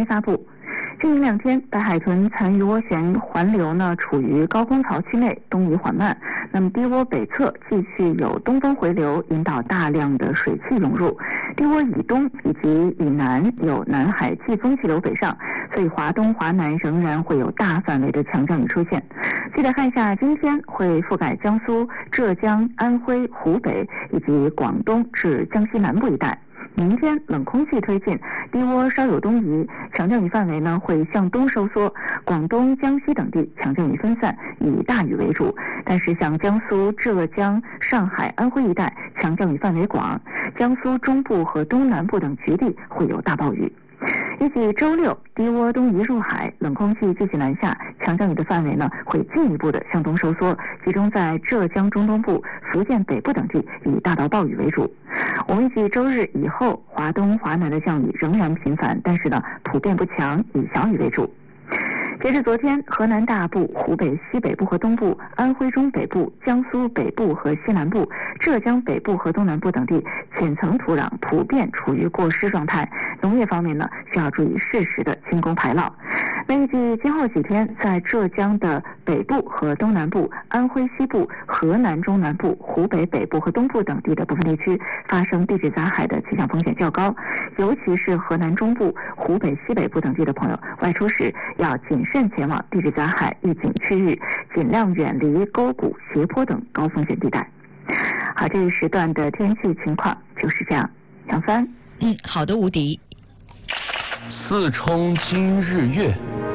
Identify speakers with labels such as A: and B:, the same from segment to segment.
A: 发布。今明2天，北海豚残余涡旋环流呢处于高空槽区内，东移缓慢。那么低涡北侧继续有东风回流，引导大量的水汽涌入。低涡以东以及以南有南海季风气流北上，所以华东、华南仍然会有大范围的强降雨出现。记得看一下，今天会覆盖江苏、浙江、安徽、湖北以及广东至江西南部一带。明天冷空气推进，低涡稍有东移，强降雨范围呢会向东收缩，广东、江西等地强降雨分散，以大雨为主。但是像江苏、浙江、上海、安徽一带强降雨范围广，江苏中部和东南部等局地会有大暴雨。预计周6低涡东移入海，冷空气继续南下，强降雨的范围呢会进一步的向东收缩，集中在浙江中东部、福建北部等地，以大到暴雨为主。我们预计周日以后，华东、华南的降雨仍然频繁，但是呢普遍不强，以小雨为主。截至昨天，河南大部、湖北西北部和东部、安徽中北部、江苏北部和西南部、浙江北部和东南部等地浅层土壤普遍处于过湿状态，农业方面呢需要注意适时的清工排涝。那预计今后几天，在浙江的北部和东南部、安徽西部、河南中南部、湖北北部和东部等地的部分地区发生地质灾害的气象风险较高，尤其是河南中部、湖北西北部等地的朋友，外出时要谨慎前往地质灾害预警区域，尽量远离沟谷、斜坡等高风险地带。好，这一时段的天气情况就是这样。杨帆，
B: 好的，无敌。
C: 四冲今日月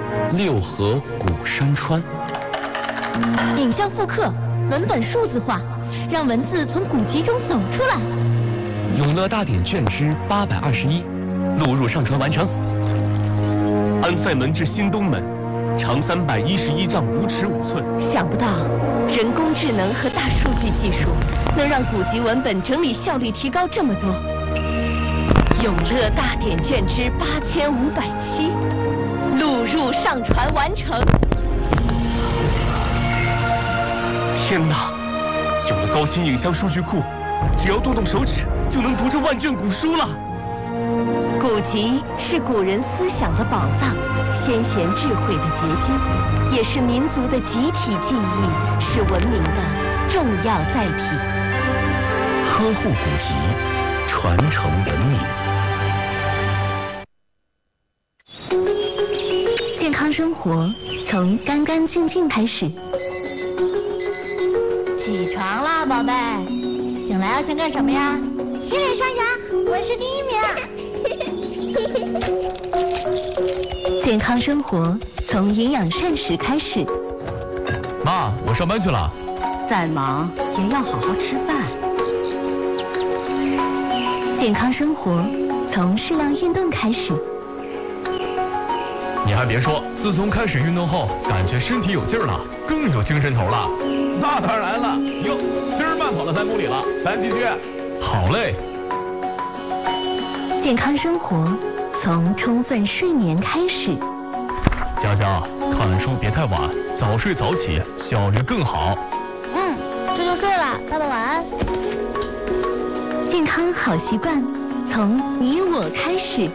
C: ，6合古山川。
B: 影像复刻，文本数字化，让文字从古籍中走出来。
C: 永乐大典卷之821，录入上传完成。安塞门至新东门，长311丈5尺5寸。
B: 想不到，人工智能和大数据技术能让古籍文本整理效率提高这么多。永乐大典卷之8507，录入上传完成。
C: 天哪！有了高新影像数据库，只要动动手指就能读这万卷古书了。
B: 古籍是古人思想的宝藏，先贤智慧的结晶，也是民族的集体记忆，是文明的重要载体。
C: 呵护古籍，传承文明。
B: 健康生活从干干净净开始。起床啦，宝贝！醒来要先干什么呀？洗脸刷牙，我是第1名。健康生活从营养膳食开始。
C: 妈，我上班去了。
B: 再忙也要好好吃饭。健康生活从适量运动开始。
C: 你还别说，自从开始运动后，感觉身体有劲儿了，更有精神头了。
D: 那当然了，哟，今儿慢跑了3公里了，咱继续。
C: 好嘞。
B: 健康生活从充分睡眠开始。
C: 佳佳，看书别太晚，早睡早起，效率更好。
B: 这就睡了，爸爸晚安。健康好习惯从你我开始。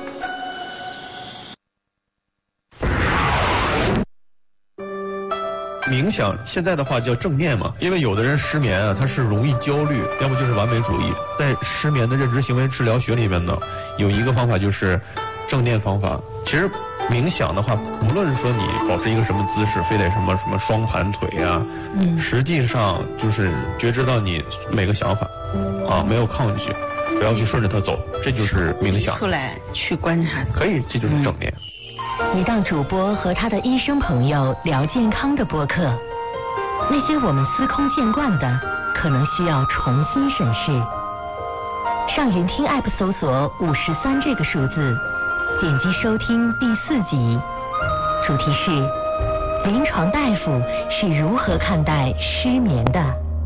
E: 冥想现在的话叫正念嘛，因为有的人失眠啊，他是容易焦虑，要不就是完美主义。在失眠的认知行为治疗学里面呢，有一个方法就是正念方法。其实冥想的话，无论说你保持一个什么姿势，非得什么双盘腿啊，实际上就是觉知到你每个想法啊，没有抗拒，不要去顺着它走，这就是冥想。
F: 出来去观察，
E: 可以，这就是正念。
B: 一档主播和他的医生朋友聊健康的播客，那些我们司空见惯的，可能需要重新审视。上云听 App 搜索53这个数字，点击收听第4集，主题是临床大夫是如何看待失眠的。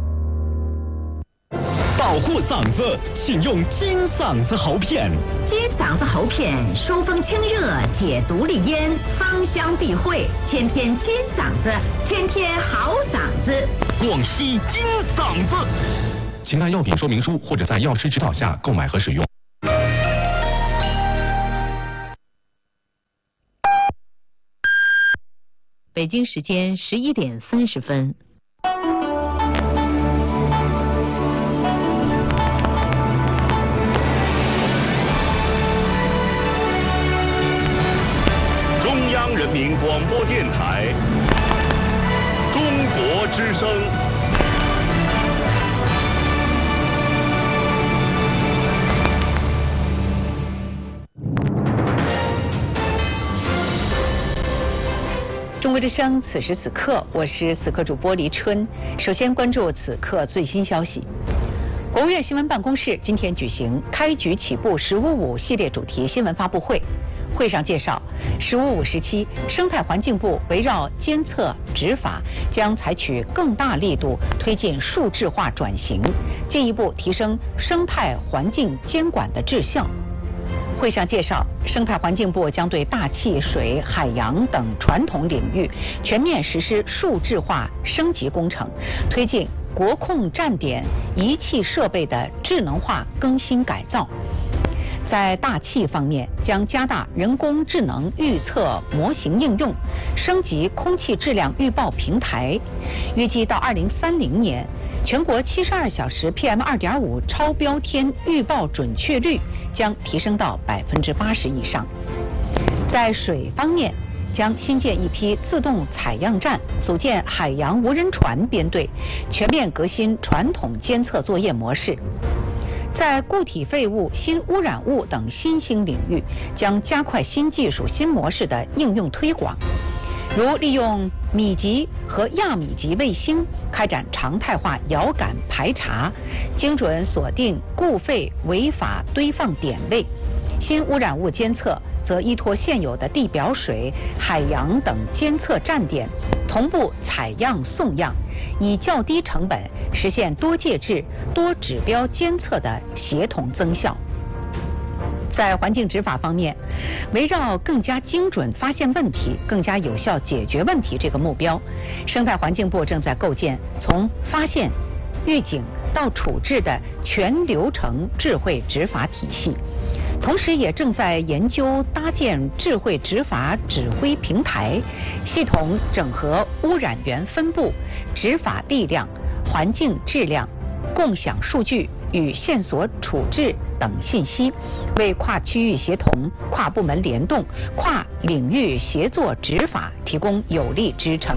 G: 保护嗓子，请用金嗓子喉片。
H: 金嗓子喉片疏风清热，解毒利咽，芳香避秽，天天金嗓子，天天好嗓子。
G: 广西金嗓子。
C: 请看药品说明书或者在药师指导下购买和使用。
B: 北京时间11点30分。
G: 中央人民广播电台中国之声。
F: 中国之声，此时此刻，我是此刻主播黎春。首先关注此刻最新消息。国务院新闻办公室今天举行开局起步“15+5”系列主题新闻发布会。会上介绍，“15+5”时期，生态环境部围绕监测执法，将采取更大力度推进数字化转型，进一步提升生态环境监管的质效。会上介绍，生态环境部将对大气、水、海洋等传统领域全面实施数字化升级工程，推进国控站点仪器设备的智能化更新改造。在大气方面，将加大人工智能预测模型应用，升级空气质量预报平台。预计到2030年，全国72小时 PM2.5 超标天预报准确率将提升到80%以上。在水方面，将新建一批自动采样站，组建海洋无人船编队，全面革新传统监测作业模式。在固体废物、新污染物等新兴领域，将加快新技术、新模式的应用推广，如利用米级和亚米级卫星开展常态化遥感排查，精准锁定固废违法堆放点位。新污染物监测则依托现有的地表水、海洋等监测站点，同步采样送样，以较低成本实现多介质、多指标监测的协同增效。在环境执法方面，围绕更加精准发现问题、更加有效解决问题这个目标，生态环境部正在构建从发现、预警到处置的全流程智慧执法体系，同时也正在研究搭建智慧执法指挥平台，系统整合污染源分布、执法力量、环境质量、共享数据与线索处置等信息，为跨区域协同、跨部门联动、跨领域协作执法提供有力支撑。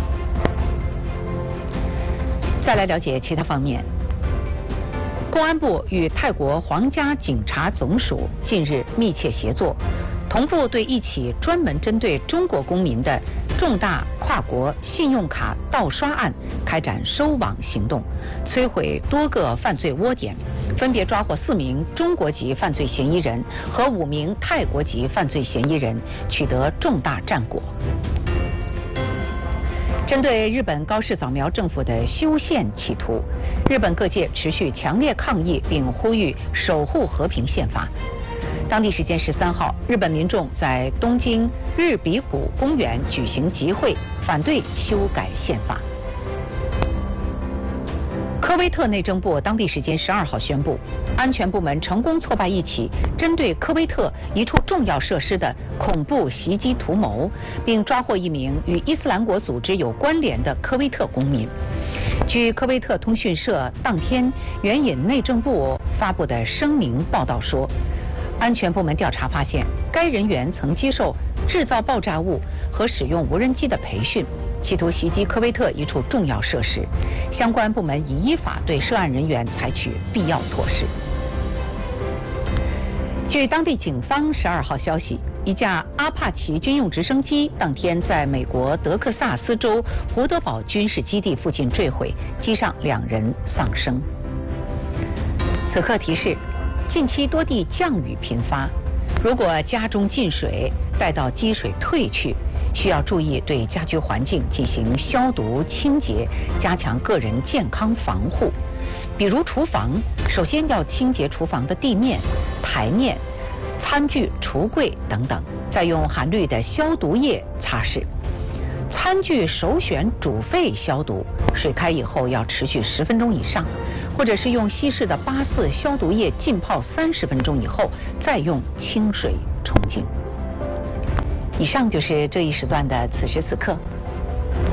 F: 再来了解其他方面。公安部与泰国皇家警察总署近日密切协作，同步对一起专门针对中国公民的重大跨国信用卡盗刷案开展收网行动，摧毁多个犯罪窝点，分别抓获4名中国籍犯罪嫌疑人和5名泰国籍犯罪嫌疑人，取得重大战果。针对日本高市早苗政府的修宪企图，日本各界持续强烈抗议，并呼吁守护和平宪法。当地时间13号，日本民众在东京日比谷公园举行集会，反对修改宪法。科威特内政部当地时间12号宣布，安全部门成功挫败一起针对科威特一处重要设施的恐怖袭击图谋，并抓获一名与伊斯兰国组织有关联的科威特公民。据科威特通讯社当天援引内政部发布的声明报道说，安全部门调查发现，该人员曾接受制造爆炸物和使用无人机的培训，企图袭击科威特一处重要设施。相关部门已依法对涉案人员采取必要措施。据当地警方12号消息，一架阿帕奇军用直升机当天在美国德克萨斯州胡德堡军事基地附近坠毁，机上2人丧生。此刻提示，近期多地降雨频发，如果家中进水，待到积水退去，需要注意对家居环境进行消毒清洁，加强个人健康防护。比如厨房，首先要清洁厨房的地面、台面、餐具、橱柜等等，再用含氯的消毒液擦拭。餐具首选煮沸消毒，水开以后要持续10分钟以上，或者是用稀释的8·4消毒液浸泡30分钟以后，再用清水冲净。以上就是这一时段的此时此刻。